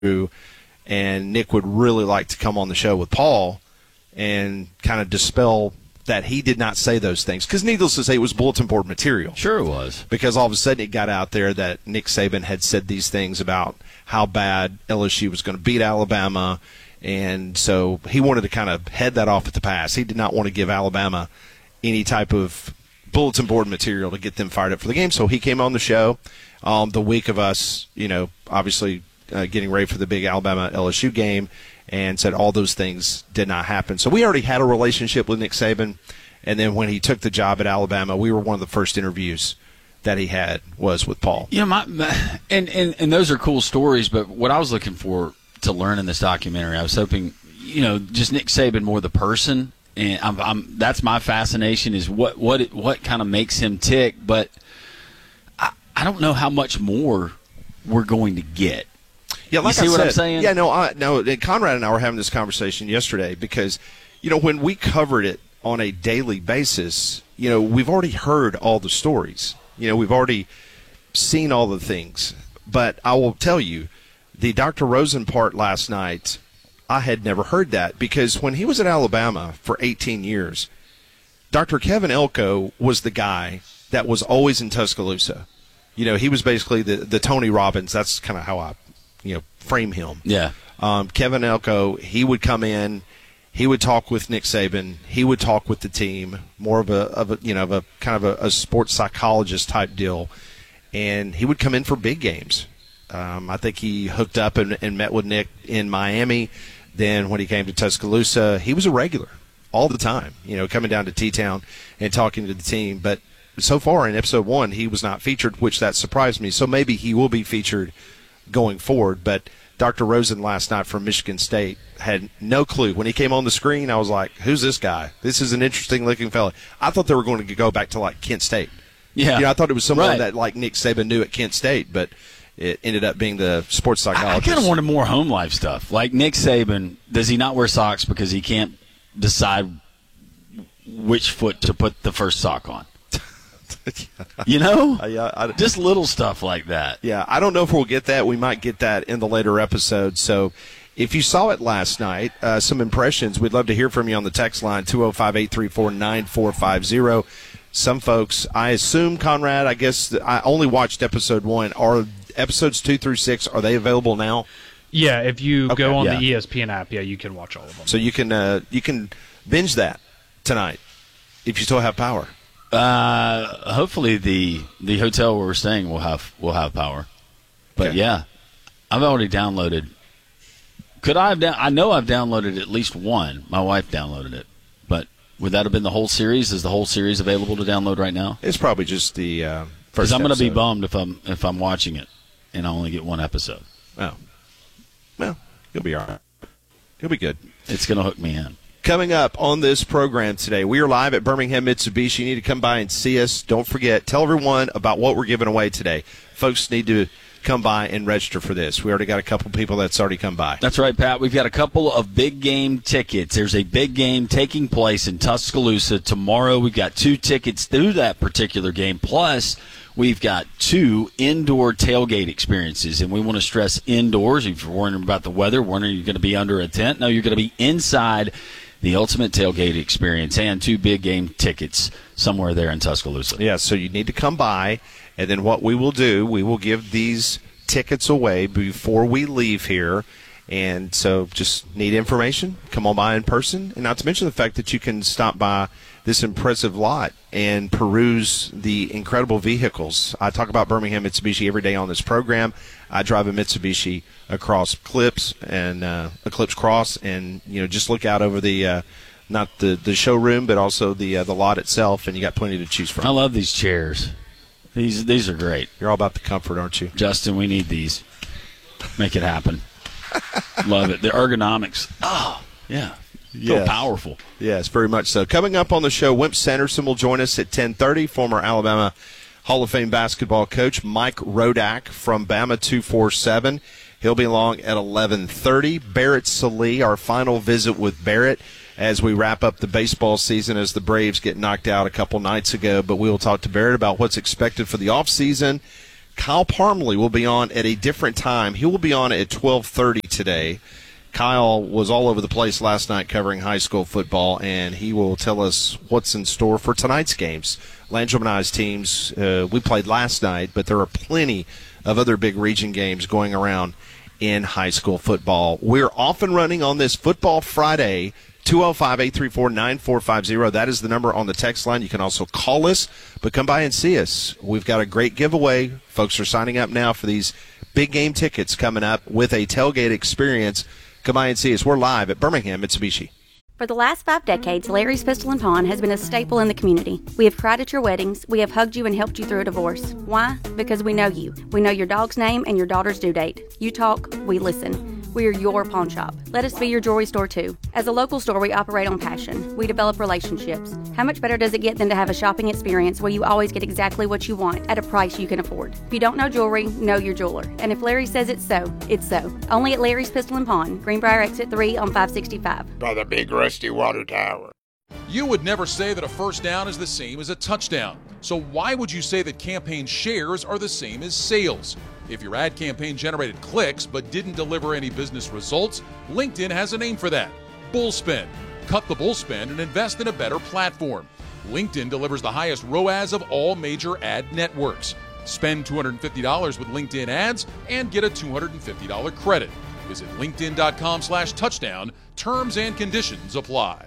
and Nick would really like to come on the show with Paul and kind of dispel that he did not say those things. Because needless to say, it was bulletin board material. Sure it was. Because all of a sudden it got out there that Nick Saban had said these things about how bad LSU was going to beat Alabama. And so he wanted to kind of head that off at the pass. He did not want to give Alabama any type of bulletin board material to get them fired up for the game. So he came on the show the week of us, obviously getting ready for the big Alabama-LSU game, and said all those things did not happen. So we already had a relationship with Nick Saban, and then when he took the job at Alabama, we were one of the first interviews that he had was with Paul. And those are cool stories, but what I was looking for to learn in this documentary, I was hoping, just Nick Saban more the person, and that's my fascination is what kind of makes him tick, but I don't know how much more we're going to get. Yeah, like you see I what said, I'm saying? Yeah, no. Conrad and I were having this conversation yesterday because, when we covered it on a daily basis, we've already heard all the stories. We've already seen all the things. But I will tell you, the Dr. Rosen part last night, I had never heard that because when he was at Alabama for 18 years, Dr. Kevin Elko was the guy that was always in Tuscaloosa. He was basically the Tony Robbins. That's kind of how I frame him. Yeah. Kevin Elko, he would come in, he would talk with Nick Saban, he would talk with the team, more of a kind of a sports psychologist type deal, and he would come in for big games. I think he hooked up and met with Nick in Miami. Then when he came to Tuscaloosa, he was a regular all the time, coming down to T-Town and talking to the team. But so far in episode 1, he was not featured, which that surprised me. So maybe he will be featured going forward. But Dr. Rosen last night from Michigan State had no clue. When he came on the screen, I was like, who's this guy? This is an interesting-looking fella. I thought they were going to go back to, Kent State. Yeah. I thought it was someone that, Nick Saban knew at Kent State, but it ended up being the sports psychologist. I kind of wanted more home life stuff. Like Nick Saban, does he not wear socks because he can't decide which foot to put the first sock on? Just little stuff like that. Yeah, I don't know if we'll get that. We might get that in the later episodes. So if you saw it last night, some impressions, we'd love to hear from you on the text line, 205-834-9450. Some folks, I assume, Conrad, I guess I only watched episode 1. Are episodes 2 through 6, are they available now? Yeah, if you go on the ESPN app, you can watch all of them. So you can binge that tonight if you still have power. Hopefully the hotel where we're staying will have power. But yeah, I've already downloaded. I know I've downloaded at least one. My wife downloaded it. But would that have been the whole series? Is the whole series available to download right now? It's probably just the first episode. Because I'm going to be bummed if I'm watching it and I only get one episode. Oh. Well, you'll be all right. You'll be good. It's going to hook me in. Coming up on this program today, we are live at Birmingham Mitsubishi. You need to come by and see us. Don't forget, tell everyone about what we're giving away today. Folks need to come by and register for this. We already got a couple people that's already come by. That's right, Pat. We've got a couple of big game tickets. There's a big game taking place in Tuscaloosa tomorrow. We've got 2 tickets through that particular game. Plus, we've got 2 indoor tailgate experiences, and we want to stress indoors. If you're wondering about the weather, wondering you're going to be under a tent, no, you're going to be inside the ultimate tailgate experience, and 2 big game tickets somewhere there in Tuscaloosa. Yeah, so you need to come by, and then what we will do, we will give these tickets away before we leave here. And so just need information, come on by in person, and not to mention the fact that you can stop by this impressive lot and peruse the incredible vehicles. I talk about Birmingham Mitsubishi every day on this program. I drive a Mitsubishi across Eclipse and Eclipse Cross, and just look out over the not the showroom, but also the lot itself, and you got plenty to choose from. I love these chairs. These are great. You're all about the comfort, aren't you? Justin, we need these. Make it happen. Love it. The ergonomics. Oh, yeah. So powerful. Yes, very much so. Coming up on the show, Wimp Sanderson will join us at 10:30. Former Alabama Hall of Fame basketball coach Mike Rodak from Bama 247. He'll be along at 11:30. Barrett Sallee, our final visit with Barrett as we wrap up the baseball season as the Braves get knocked out a couple nights ago. But we will talk to Barrett about what's expected for the offseason. Kyle Parmley will be on at a different time. He will be on at 12:30 today. Kyle was all over the place last night covering high school football, and he will tell us what's in store for tonight's games. Landrum and I's teams, we played last night, but there are plenty of other big region games going around in high school football. We're off and running on this Football Friday, 205-834-9450. That is the number on the text line. You can also call us, but come by and see us. We've got a great giveaway. Folks are signing up now for these big game tickets coming up with a tailgate experience. Come by and see us. We're live at Birmingham Mitsubishi. For the last 5 decades, Larry's Pistol and Pawn has been a staple in the community. We have cried at your weddings. We have hugged you and helped you through a divorce. Why? Because we know you. We know your dog's name and your daughter's due date. You talk, we listen. We are your pawn shop. Let us be your jewelry store too. As a local store, we operate on passion. We develop relationships. How much better does it get than to have a shopping experience where you always get exactly what you want at a price you can afford? If you don't know jewelry, know your jeweler. And if Larry says it's so, it's so. Only at Larry's Pistol and Pawn, Greenbrier Exit 3 on 565. By the big rusty water tower. You would never say that a first down is the same as a touchdown. So why would you say that campaign shares are the same as sales? If your ad campaign generated clicks but didn't deliver any business results, LinkedIn has a name for that. Bullspend. Cut the bullspend and invest in a better platform. LinkedIn delivers the highest ROAS of all major ad networks. Spend $250 with LinkedIn ads and get a $250 credit. Visit linkedin.com/touchdown. Terms and conditions apply.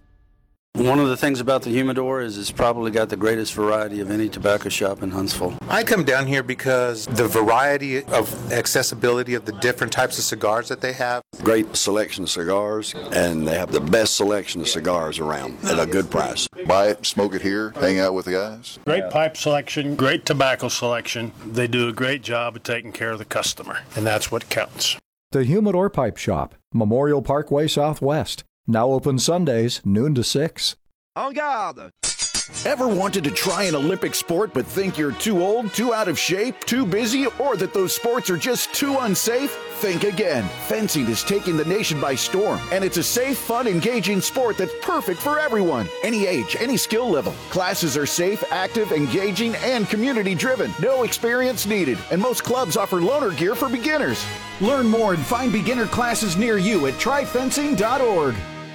One of the things about the Humidor is it's probably got the greatest variety of any tobacco shop in Huntsville. I come down here because the variety of accessibility of the different types of cigars that they have. Great selection of cigars, and they have the best selection of cigars around at a good price. Buy it, smoke it here, hang out with the guys. Great pipe selection, great tobacco selection. They do a great job of taking care of the customer, and that's what counts. The Humidor Pipe Shop, Memorial Parkway Southwest. Now open Sundays, noon to 6. En garde! Ever wanted to try an Olympic sport but think you're too old, too out of shape, too busy, or that those sports are just too unsafe? Think again. Fencing is taking the nation by storm, and it's a safe, fun, engaging sport that's perfect for everyone. Any age, any skill level. Classes are safe, active, engaging, and community-driven. No experience needed, and most clubs offer loaner gear for beginners. Learn more and find beginner classes near you at tryfencing.org.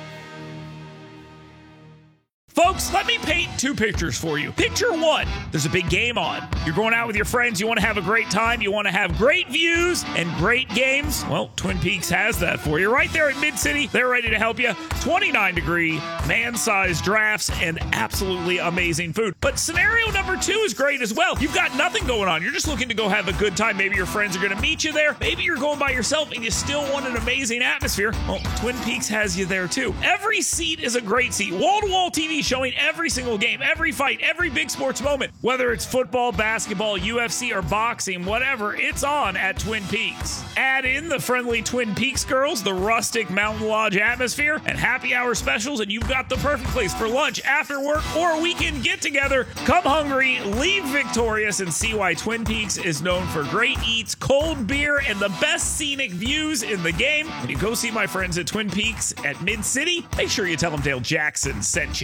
Folks, let me paint two pictures for you. Picture one, there's a big game on. You're going out with your friends, you want to have a great time, you want to have great views and great games. Well, Twin Peaks has that for you. Right there at Mid-City, they're ready to help you. 29-degree, man-sized drafts, and absolutely amazing food. But scenario number two is great as well. You've got nothing going on. You're just looking to go have a good time. Maybe your friends are going to meet you there. Maybe you're going by yourself and you still want an amazing atmosphere. Well, Twin Peaks has you there too. Every seat is a great seat. Wall-to-wall TV showing every single game, every fight, every big sports moment. Whether it's football, basketball, UFC, or boxing, whatever, it's on at Twin Peaks. Add in the friendly Twin Peaks girls, the rustic Mountain Lodge atmosphere, and happy hour specials, and you've got the perfect place for lunch, after work, or a weekend get-together. Come hungry, leave victorious, and see why Twin Peaks is known for great eats, cold beer, and the best scenic views in the game. When you go see my friends at Twin Peaks at Mid-City, make sure you tell them Dale Jackson sent you.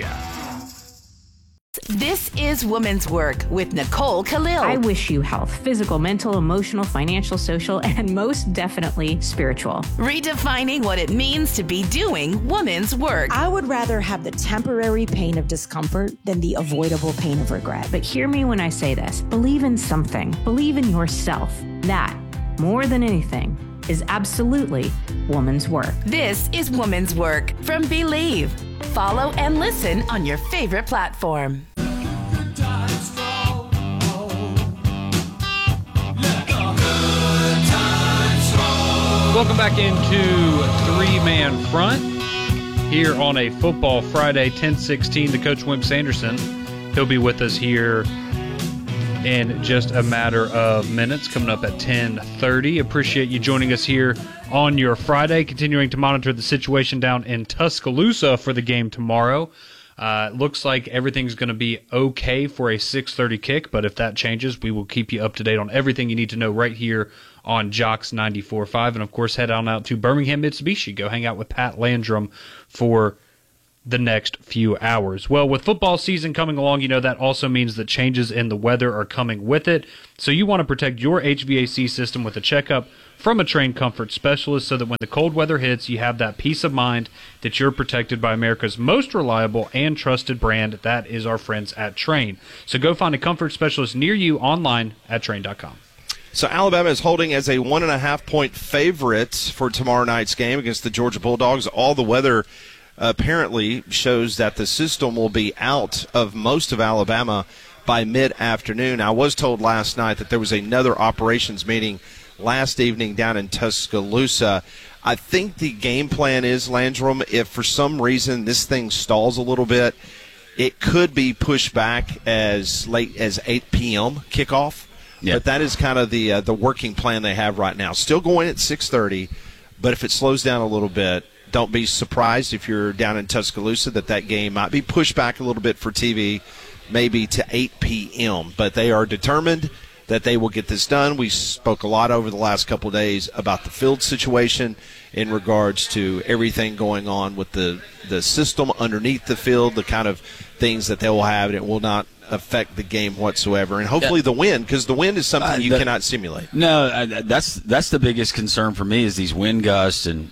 This is Women's Work with Nicole Khalil. I wish you health, physical, mental, emotional, financial, social, and most definitely spiritual. Redefining what it means to be doing women's work. I would rather have the temporary pain of discomfort than the avoidable pain of regret. But hear me when I say this. Believe in something. Believe in yourself. That, more than anything, is absolutely woman's work. This is Woman's Work from Believe. Follow and listen on your favorite platform. Welcome back into Three-Man Front here on a Football Friday, 10-16 to Coach Wimp Sanderson. He'll be with us here in just a matter of minutes, coming up at 10:30. Appreciate you joining us here on your Friday, continuing to monitor the situation down in Tuscaloosa for the game tomorrow. Looks like everything's going to be okay for a 6:30 kick, but if that changes, we will keep you up to date on everything you need to know right here on Jocks 94.5. And, of course, head on out to Birmingham Mitsubishi. Go hang out with Pat Landrum for the next few hours. Well, with football season coming along, that also means that changes in the weather are coming with it. So you want to protect your HVAC system with a checkup from a trained comfort specialist so that when the cold weather hits, you have that peace of mind that you're protected by America's most reliable and trusted brand. That is our friends at Train. So go find a comfort specialist near you online at Train.com. So Alabama is holding as a 1.5-point favorite for tomorrow night's game against the Georgia Bulldogs. All the weather apparently shows that the system will be out of most of Alabama by mid-afternoon. I was told last night that there was another operations meeting last evening down in Tuscaloosa. I think the game plan is, Landrum, if for some reason this thing stalls a little bit, it could be pushed back as late as 8 p.m. kickoff. Yeah. But that is kind of the working plan they have right now. Still going at 6:30, but if it slows down a little bit, don't be surprised if you're down in Tuscaloosa that game might be pushed back a little bit for TV, maybe to 8 p.m. But they are determined that they will get this done. We spoke a lot over the last couple of days about the field situation in regards to everything going on with the system underneath the field, the kind of things that they will have, and it will not affect the game whatsoever. And hopefully the wind, because the wind is something you cannot simulate. No, that's the biggest concern for me is these wind gusts and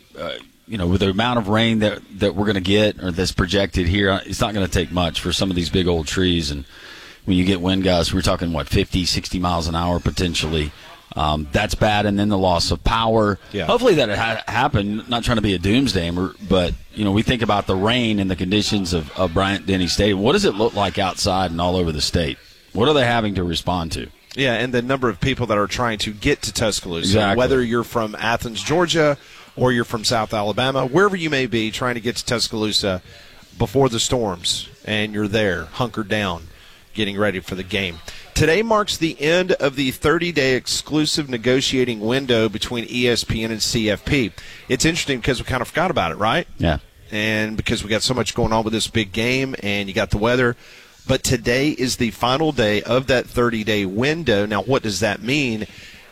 with the amount of rain that we're going to get or that's projected here, it's not going to take much for some of these big old trees. And when you get wind gusts, we're talking, 50, 60 miles an hour potentially. That's bad. And then the loss of power. Yeah. Hopefully that happen. Not trying to be a doomsdayer, but, we think about the rain and the conditions of Bryant-Denny Stadium. What does it look like outside and all over the state? What are they having to respond to? Yeah, and the number of people that are trying to get to Tuscaloosa, exactly. Whether you're from Athens, Georgia, or you're from South Alabama, wherever you may be trying to get to Tuscaloosa before the storms, and you're there, hunkered down, getting ready for the game. Today marks the end of the 30-day exclusive negotiating window between ESPN and CFP. It's interesting because we kind of forgot about it, right? Yeah. And because we got so much going on with this big game, and you got the weather. But today is the final day of that 30-day window. Now, what does that mean?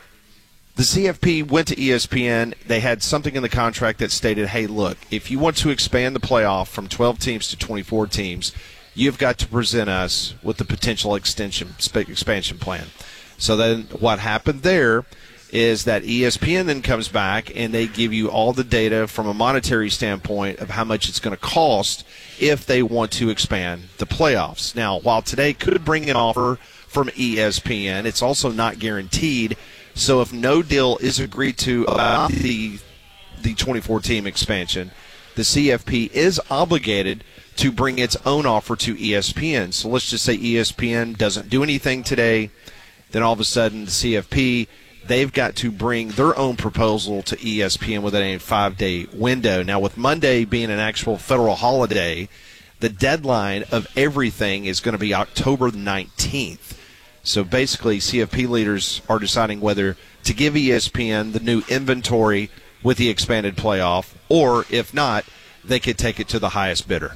The CFP went to ESPN. They had something in the contract that stated, hey, look, if you want to expand the playoff from 12 teams to 24 teams, you've got to present us with the potential expansion plan. So then what happened there is that ESPN then comes back and they give you all the data from a monetary standpoint of how much it's going to cost if they want to expand the playoffs. Now, while today could bring an offer from ESPN, it's also not guaranteed. So if no deal is agreed to about the 24-team expansion, the CFP is obligated to bring its own offer to ESPN. So let's just say ESPN doesn't do anything today, then all of a sudden the CFP, they've got to bring their own proposal to ESPN within a 5-day window. Now, with Monday being an actual federal holiday, the deadline of everything is going to be October 19th. So basically, CFP leaders are deciding whether to give ESPN the new inventory with the expanded playoff, or if not, they could take it to the highest bidder.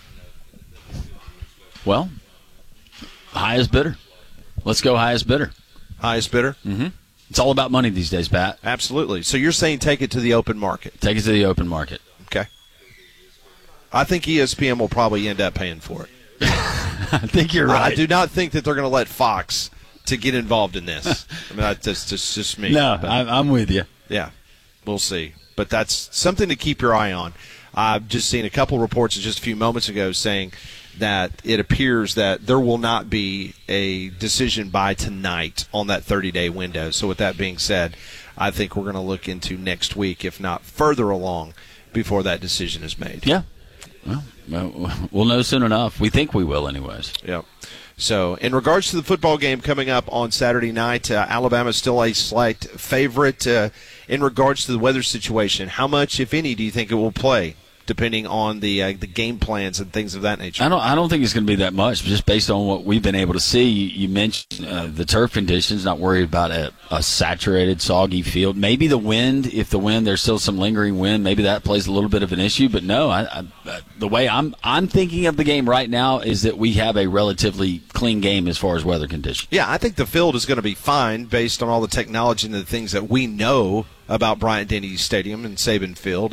Well, highest bidder. Let's go highest bidder. Highest bidder? Mm-hmm. It's all about money these days, Pat. Absolutely. So you're saying take it to the open market? Take it to the open market. Okay. I think ESPN will probably end up paying for it. I think you're right. I do not think that they're going to let Fox to get involved in this. I mean, that's just me. No, I'm with you. Yeah, we'll see. But that's something to keep your eye on. I've just seen a couple reports just a few moments ago saying that it appears that there will not be a decision by tonight on that 30-day window. So with that being said, I think we're going to look into next week, if not further along, before that decision is made. Yeah. Well, we'll know soon enough. We think we will anyways. Yeah. So in regards to the football game coming up on Saturday night, Alabama is still a slight favorite. In regards to the weather situation, how much, if any, do you think it will play, depending on the game plans and things of that nature? I don't think it's going to be that much, just based on what we've been able to see. You mentioned the turf conditions, not worried about a saturated, soggy field. Maybe the wind, if there's still some lingering wind, maybe that plays a little bit of an issue. But no, the way I'm thinking of the game right now is that we have a relatively clean game as far as weather conditions. Yeah, I think the field is going to be fine based on all the technology and the things that we know about Bryant-Denny Stadium and Saban Field.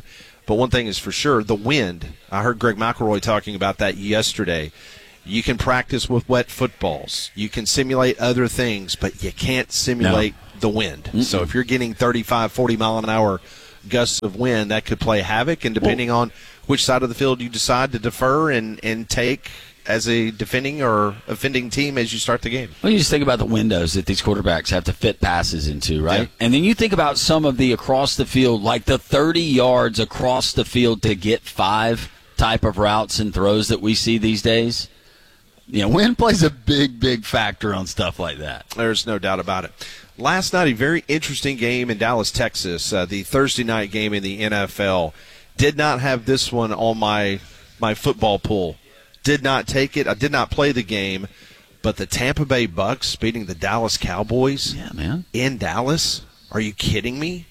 But one thing is for sure, the wind. I heard Greg McElroy talking about that yesterday. You can practice with wet footballs. You can simulate other things, but you can't simulate the wind. Mm-mm. So if you're getting 35, 40-mile-an-hour gusts of wind, that could play havoc. And depending on which side of the field you decide to defer and take as a defending or offending team as you start the game. Well, you just think about the windows that these quarterbacks have to fit passes into, right? Yeah. And then you think about some of the across the field, like the 30 yards across the field to get 5 type of routes and throws that we see these days. You know, wind plays a big, big factor on stuff like that. There's no doubt about it. Last night, a very interesting game in Dallas, Texas, the Thursday night game in the NFL. Did not have this one on my football pool. Did not take it. I did not play the game. But the Tampa Bay Bucks beating the Dallas Cowboys in Dallas. Are you kidding me?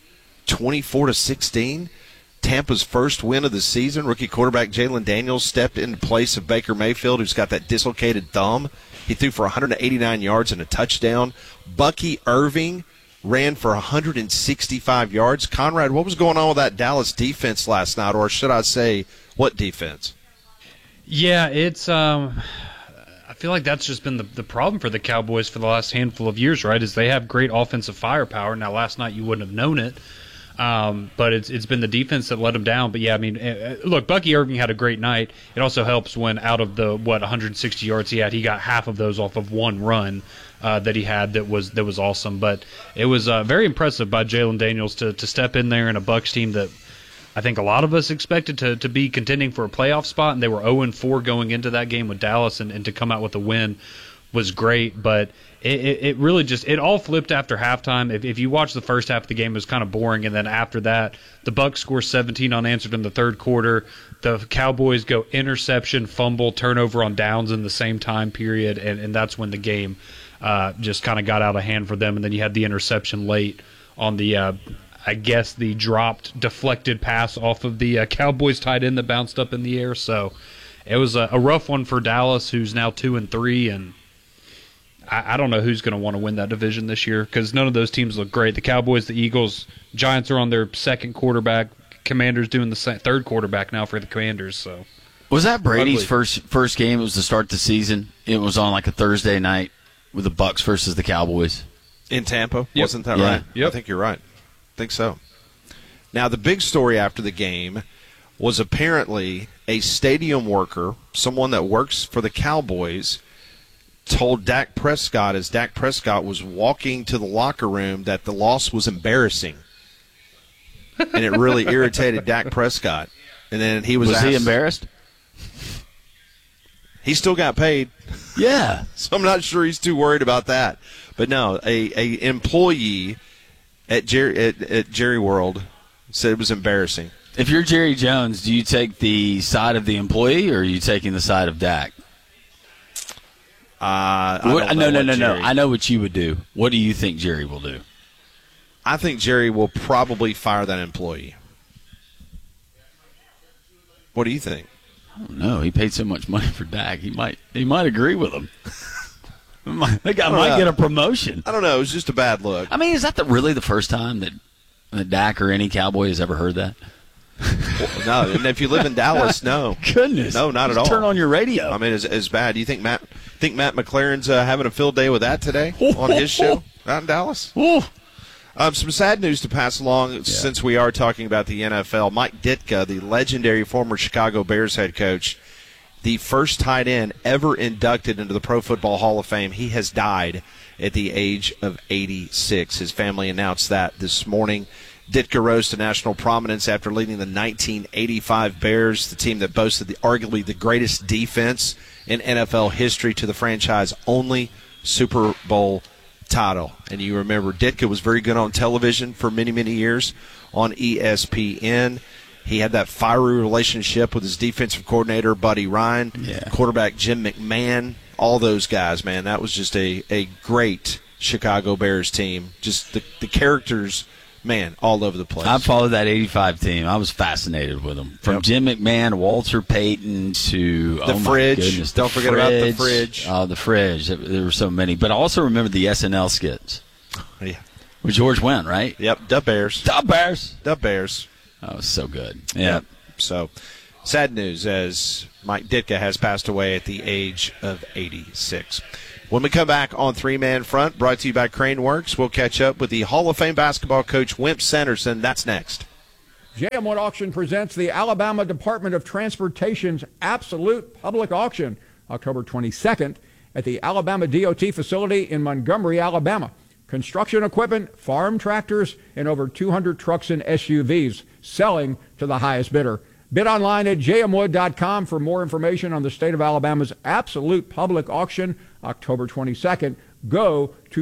24-16. Tampa's first win of the season. Rookie quarterback Jalen Daniels stepped in place of Baker Mayfield, who's got that dislocated thumb. He threw for 189 yards and a touchdown. Bucky Irving ran for 165 yards. Conrad, what was going on with that Dallas defense last night, or should I say, what defense? Yeah, it's I feel like that's just been the problem for the Cowboys for the last handful of years, right, is they have great offensive firepower. Now, last night you wouldn't have known it, but it's been the defense that let them down. But, yeah, I mean, look, Bucky Irving had a great night. It also helps when out of the, 160 yards he had, he got half of those off of one run that he had that was awesome. But it was very impressive by Jalen Daniels to step in there in a Bucs team that I think a lot of us expected to be contending for a playoff spot, and they were 0-4 going into that game with Dallas, and to come out with a win was great. But it really just – it all flipped after halftime. If you watch the first half of the game, it was kind of boring, and then after that, the Bucs score 17 unanswered in the third quarter. The Cowboys go interception, fumble, turnover on downs in the same time period, and that's when the game just kind of got out of hand for them. And then you had the interception late on the I guess the dropped, deflected pass off of the Cowboys tight end that bounced up in the air. So it was a rough one for Dallas, who's now 2-3, and I don't know who's going to want to win that division this year because none of those teams look great. The Cowboys, the Eagles, Giants are on their second quarterback. Commanders doing the third quarterback now for the Commanders. So was that Brady's first game? It was to start the season. It was on like a Thursday night with the Bucs versus the Cowboys in Tampa. Yep. Wasn't that right? Yep. I think you're right. I think so. Now, the big story after the game was apparently a stadium worker, someone that works for the Cowboys, told Dak Prescott as Dak Prescott was walking to the locker room that the loss was embarrassing. And it really irritated Dak Prescott. And then he was asked, he embarrassed? He still got paid. Yeah. So I'm not sure he's too worried about that. But no, a employee at Jerry World said it was embarrassing. If you're Jerry Jones, do you take the side of the employee or are you taking the side of Dak? No. I know what you would do. What do you think Jerry will do? I think Jerry will probably fire that employee. What do you think? I don't know. He paid so much money for Dak. He might agree with him. That guy might get a promotion. I don't know. It was just a bad look. I mean, is that really the first time that Dak or any Cowboy has ever heard that? Well, no, and if you live in Dallas, no. Goodness. No, not at all. Turn on your radio. I mean, it's bad. Do you think Matt McLaren's having a field day with that today on his show out in Dallas? Some sad news to pass along since we are talking about the NFL. Mike Ditka, the legendary former Chicago Bears head coach, the first tight end ever inducted into the Pro Football Hall of Fame. He has died at the age of 86. His family announced that this morning. Ditka rose to national prominence after leading the 1985 Bears, the team that boasted arguably the greatest defense in NFL history, to the franchise only Super Bowl title. And you remember Ditka was very good on television for many, many years on ESPN. He had that fiery relationship with his defensive coordinator, Buddy Ryan, quarterback Jim McMahon, all those guys, man. That was just a great Chicago Bears team. Just the characters, man, all over the place. I followed that 85 team. I was fascinated with them. From Jim McMahon, Walter Payton to the Fridge. Don't forget about the Fridge. Oh, the Fridge. There were so many. But I also remember the SNL skits. Yeah. With George Wendt, right? Yep, the Bears. The Bears. The Bears. Oh, so good. Yeah. So sad news as Mike Ditka has passed away at the age of 86. When we come back on Three Man Front, brought to you by Crane Works, we'll catch up with the Hall of Fame basketball coach Wimp Sanderson. That's next. J.M. Wood Auction presents the Alabama Department of Transportation's Absolute Public Auction, October 22nd at the Alabama DOT facility in Montgomery, Alabama. Construction equipment, farm tractors, and over 200 trucks and SUVs selling to the highest bidder. Bid online at jmwood.com for more information on the state of Alabama's Absolute Public Auction, October 22nd. Go to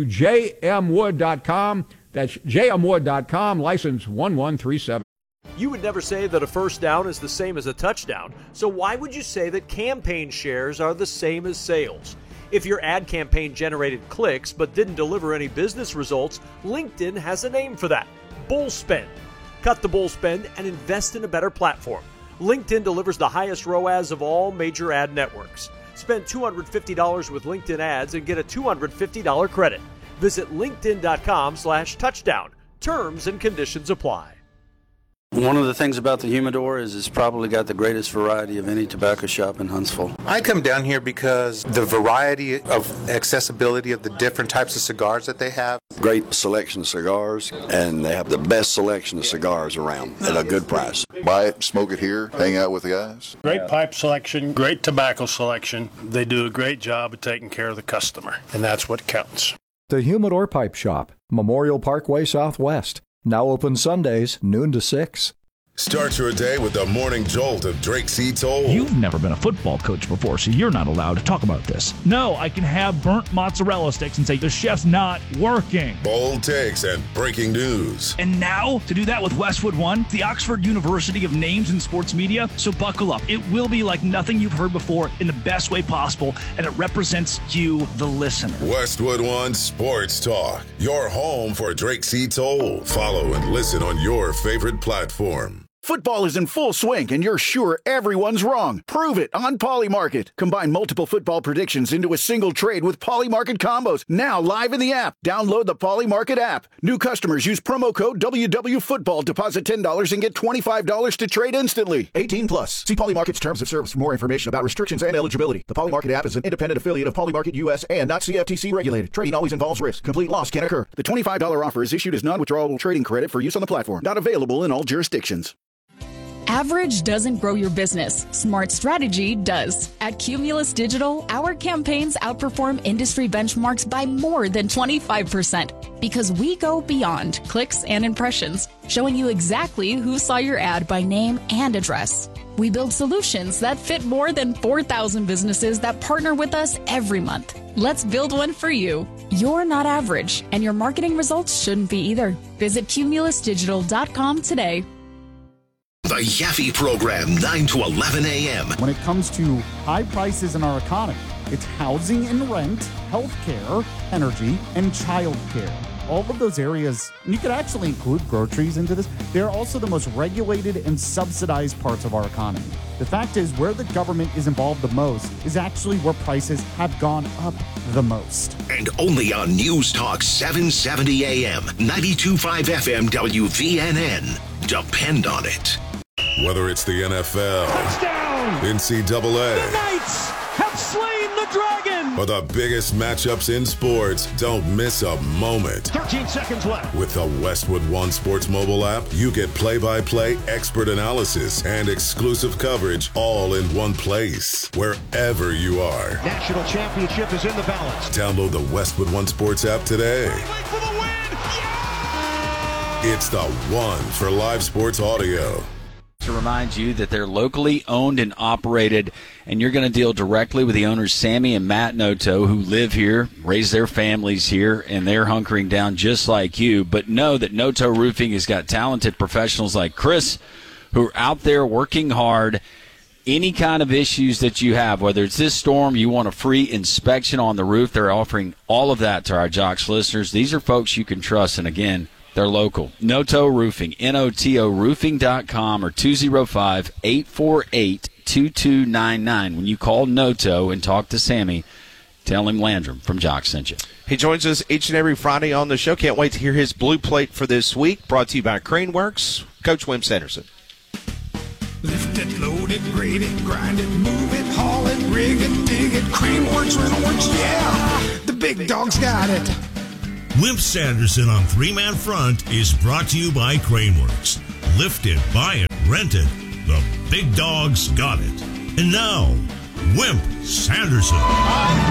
jmwood.com. That's jmwood.com, license 1137. You would never say that a first down is the same as a touchdown, so why would you say that campaign shares are the same as sales? If your ad campaign generated clicks but didn't deliver any business results, LinkedIn has a name for that: bull spend. Cut the bull spend and invest in a better platform. LinkedIn delivers the highest ROAS of all major ad networks. Spend $250 with LinkedIn ads and get a $250 credit. Visit linkedin.com/touchdown. Terms and conditions apply. One of the things about the Humidor is it's probably got the greatest variety of any tobacco shop in Huntsville. I come down here because the variety of accessibility of the different types of cigars that they have. Great selection of cigars, and they have the best selection of cigars around at a good price. Buy it, smoke it here, hang out with the guys. Great pipe selection, great tobacco selection. They do a great job of taking care of the customer, and that's what counts. The Humidor Pipe Shop, Memorial Parkway Southwest. Now open Sundays, noon to 6. Start your day with the morning jolt of Drake C. Toll. You've never been a football coach before, so you're not allowed to talk about this. No, I can have burnt mozzarella sticks and say the chef's not working. Bold takes and breaking news. And now, to do that with Westwood One, the Oxford University of Names in Sports Media. So buckle up. It will be like nothing you've heard before in the best way possible, and it represents you, the listener. Westwood One Sports Talk, your home for Drake C. Toll. Follow and listen on your favorite platform. Football is in full swing, and you're sure everyone's wrong. Prove it on Polymarket. Combine multiple football predictions into a single trade with Polymarket combos. Now live in the app. Download the Polymarket app. New customers use promo code WWFootball. Deposit $10 and get $25 to trade instantly. 18 plus. See Polymarket's terms of service for more information about restrictions and eligibility. The Polymarket app is an independent affiliate of Polymarket US and not CFTC regulated. Trading always involves risk. Complete loss can occur. The $25 offer is issued as non-withdrawable trading credit for use on the platform. Not available in all jurisdictions. Average doesn't grow your business. Smart strategy does. At Cumulus Digital, our campaigns outperform industry benchmarks by more than 25% because we go beyond clicks and impressions, showing you exactly who saw your ad by name and address. We build solutions that fit more than 4,000 businesses that partner with us every month. Let's build one for you. You're not average, and your marketing results shouldn't be either. Visit cumulusdigital.com today. The Yaffe Program, 9 to 11 a.m. When it comes to high prices in our economy, it's housing and rent, healthcare, energy, and childcare. All of those areas, and you could actually include groceries into this, they're also the most regulated and subsidized parts of our economy. The fact is, where the government is involved the most is actually where prices have gone up the most. And only on News Talk 770 AM, 92.5 FM WVNN. Depend on it. Whether it's the NFL, touchdown, NCAA, the Knights have slain the dragon, or the biggest matchups in sports, don't miss a moment. 13 seconds left. With the Westwood One Sports mobile app, you get play-by-play, expert analysis, and exclusive coverage all in one place, wherever you are. National championship is in the balance. Download the Westwood One Sports app today. For the win. Yeah! It's the one for live sports audio. To remind you that they're locally owned and operated, and you're going to deal directly with the owners, Sammy and Matt Noto, who live here, raise their families here, and they're hunkering down just like you. But know that Noto Roofing has got talented professionals like Chris who are out there working hard. Any kind of issues that you have, whether it's this storm, you want a free inspection on the roof, they're offering all of that to our Jocks listeners. These are folks you can trust, and again, they're local. Noto Roofing, N-O-T-O roofing.com or 205-848-2299. When you call Noto and talk to Sammy, Tell him Landrum from Jock sent you. He joins us each and every Friday on the show. Can't wait to hear his blue plate for this week. Brought to you by Craneworks. Coach Wimp Sanderson. Lift it, load it, grade it, grind it, move it, haul it, rig it, dig it. Craneworks, Rentalworks, yeah, the big dog's got it. Wimp Sanderson on Three Man Front is brought to you by Craneworks. Lift it, buy it, rent it. The big dog's got it. And now, Wimp Sanderson.